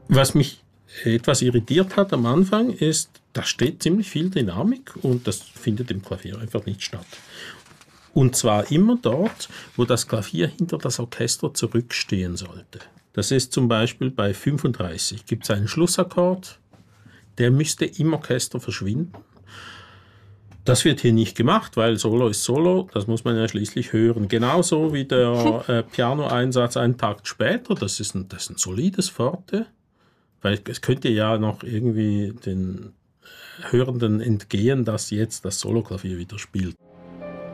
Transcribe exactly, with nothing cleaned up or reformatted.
Was mich etwas irritiert hat am Anfang ist, da steht ziemlich viel Dynamik und das findet im Klavier einfach nicht statt. Und zwar immer dort, wo das Klavier hinter das Orchester zurückstehen sollte. Das ist zum Beispiel bei fünfunddreißig. Gibt es einen Schlussakkord, der müsste im Orchester verschwinden. Das wird hier nicht gemacht, weil Solo ist Solo, das muss man ja schließlich hören. Genauso wie der äh, Piano-Einsatz einen Takt später, das ist ein, das ist ein solides Forte, weil es könnte ja noch irgendwie den Hörenden entgehen, dass jetzt das Soloklavier wieder spielt.